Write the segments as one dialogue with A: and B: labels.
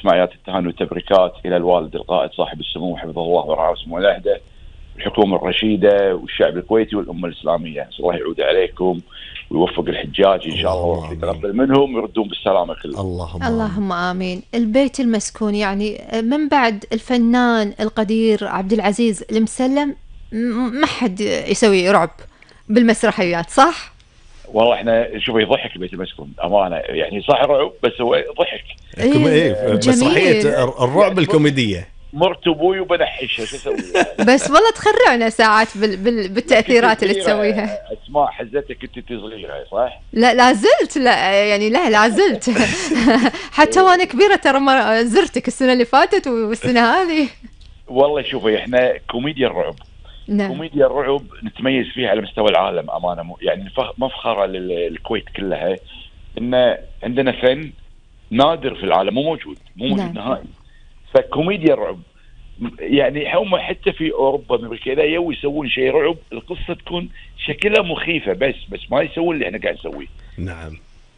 A: اسماعيلات التهاني والتبريكات الى الوالد القائد صاحب السمو حفظه الله ورعاه وسمو الاهدى، الحكومه الرشيده والشعب الكويتي والامه الاسلاميه. نسال الله يعود عليكم ويوفق الحجاج ان شاء الله ويتقبل منهم ويردون بالسلامه كلهم.
B: اللهم آمين. البيت المسكون يعني من بعد الفنان القدير عبد العزيز المسلم ما حد يسوي رعب بالمسرحيات، صح؟
A: والله احنا شوف يضحك البيت المسكون امانه، يعني صح رعب بس هو ضحك.
C: مسرحيه الرعب الكوميديه.
A: مرت ابوي وبنحشها شو اسوي
B: بس والله تخرعنا ساعات بالتاثيرات اللي تسويها.
A: اسماء حزتك كنت صغيره صح؟
B: لا زلت، لا يعني لا زلت حتى وانا كبيره ترى زرتك السنه اللي فاتت والسنه هذه.
A: والله شوفي احنا كوميديا الرعب،
B: نعم.
A: كوميديا الرعب نتميز فيها على مستوى العالم امانه، يعني مفخره للكويت كلها ان عندنا فن نادر في العالم، مو موجود نعم. نهائي. فكوميديا الرعب يعني هم حتى في اوروبا امريكا اذا يسوون شيء رعب القصه تكون شكلها مخيفه بس ما يسوون اللي احنا قاعد نسويه.
C: نعم.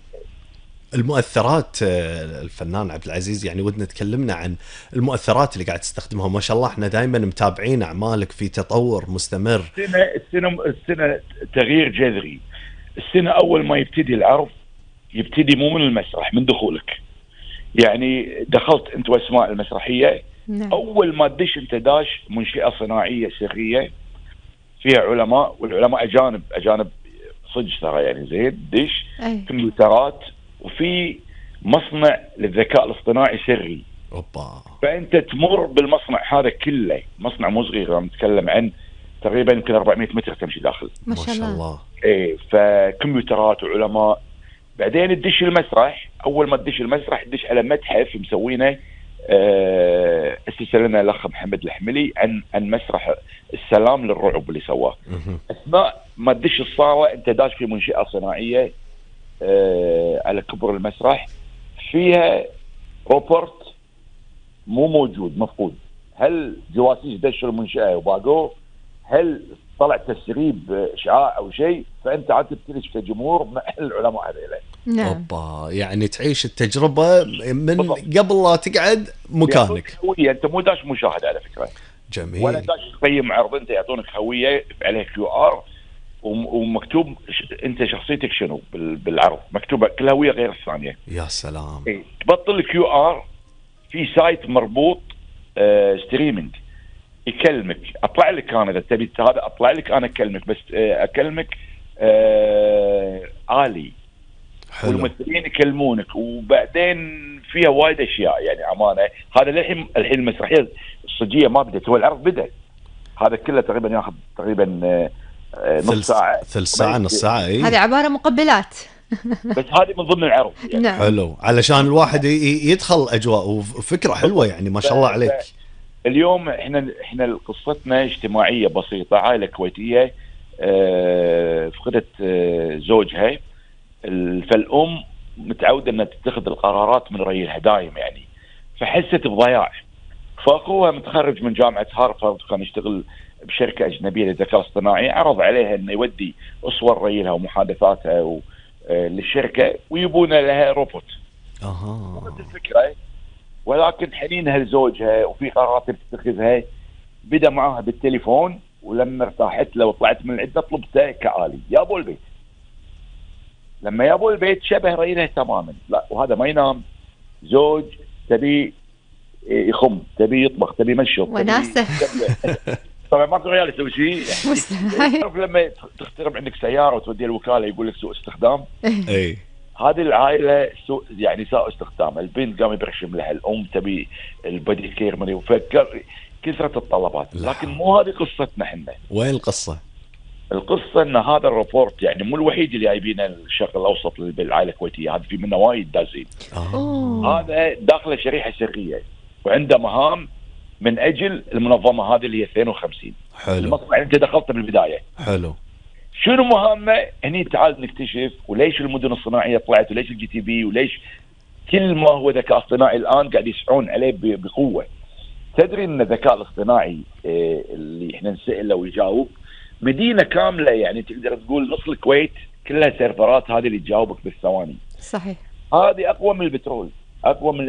C: المؤثرات الفنان عبد العزيز، يعني ودنا تكلمنا عن المؤثرات اللي قاعد تستخدمها. ما شاء الله احنا دائما متابعين اعمالك في تطور مستمر.
A: السنه تغيير جذري. السنه اول ما يبتدي العرض يبتدي مو من المسرح، من دخولك. يعني دخلت انت واسماء المسرحيه
B: نعم.
A: اول ما تدش انت داش منشئه صناعيه سريه فيها علماء، والعلماء اجانب صدق ترى، يعني زين دش كمبيوترات وفي مصنع للذكاء الاصطناعي سري.
C: اوبا.
A: فانت تمر بالمصنع هذا كله، مصنع مو صغير، نتكلم عن تقريبا يمكن 400 متر تمشي داخل.
B: ما شاء الله.
A: ايه فكمبيوترات وعلماء. بعدين تدش المسرح، اول ما تدش المسرح تدش على متحف مسوينه اسس لنا الاخ محمد الحملي عن مسرح السلام للرعب اللي سواه. اثناء ما تدش الصاله انت داش في منشاه صناعيه على كبر المسرح فيها روبورت مو موجود مفقود. هل جواسيس دشوا المنشاه وباقوه؟ هل طلع تسريب اشعاع او شيء؟ فانت عاد تبتلش كجمهور مع العلماء هذول.
B: نعم.
C: اوبا، يعني تعيش التجربه من بالضبط. قبل لا تقعد مكانك.
A: هويه، انت مو داش مشاهده على فكره.
C: جميل.
A: ولا داش تقيم عرض، انت يعطونك هويه عليها QR ومكتوب انت شخصيتك شنو بالعرض، مكتوبه كل هويه غير الثانيه.
C: يا سلام.
A: إيه. تبطل QR في سايت مربوط ستريمينج يكلمك. اطلع لك انا اذا تبي هذا، اطلع لك انا اكلمك، بس اكلمك آلي.
C: حلو.
A: والممثلين يكلمونك، وبعدين فيها وايد اشياء يعني امانه. هذا الحين المسرحيه الصجيه ما بدت، هو العرض بدا. هذا كله تقريبا ياخذ تقريبا نص ساعه،
C: ثلث ساعه، نص ساعه. اي
B: هذه عباره مقبلات
A: بس هذه من ضمن العرض يعني.
B: نعم.
C: حلو، علشان الواحد يدخل اجواء وفكره حلوه يعني. ما شاء الله عليك.
A: اليوم احنا قصتنا اجتماعيه بسيطه. عائله كويتيه فقدت زوجها، فالام متعوده انها تتخذ القرارات من ريلها دايم يعني. فحست بضياع. فاخوها متخرج من جامعه هارفارد وكان يشتغل بشركه اجنبيه للذكاء الاصطناعي، عرض عليها انه يودي اصور ريلها ومحادثاتها للشركه ويبون لها روبوت. الفكره، ولكن حنينها لزوجها وفي قرارات بتتخذها بدا معاها بالتليفون، ولما ارتاحت له وطلعت من العده طلبته كآلي يابو البيت. لما يابو البيت شبه ريله تماما. لا، وهذا ما ينام، زوج تبي يخم، تبي يطبخ، تبي يمشط،
B: وناسه.
A: طبعا ماكو ريال يسوي شيء. تعرف لما تخترب عندك سياره وتوديها الوكاله يقول لك سوء استخدام.
C: اي
A: هذه العائله سوء يعني سوء استخدام. البنت قام يبرشم لها، الام تبي البدي كير مني، وفكر كثره الطلبات. لكن مو هذه قصتنا احنا.
C: وين القصه؟
A: القصه ان هذا الروبورت يعني مو الوحيد اللي جايبينه الشرق الاوسط بالعائله الكويتيه، هذا في منه وايد دازين. هذا داخله شريحه سريه وعنده مهام من اجل المنظمه هذه اللي هي 52.
C: حلو.
A: المصنع انت دخلته بالبدايه.
C: حلو.
A: شنو مهامه؟ هني تعال نكتشف وليش المدن الصناعيه طلعت، وليش الGTB، وليش كل ما هو ذكاء اصطناعي الان قاعد يسعون عليه بقوه. تدري ان الذكاء الاصطناعي اللي احنا نساله ويجاوب مدينه كامله، يعني تقدر تقول نص الكويت كلها سيرفرات هذه اللي تجاوبك بالثواني.
B: صحيح.
A: هذه اقوى من البترول، اقوى من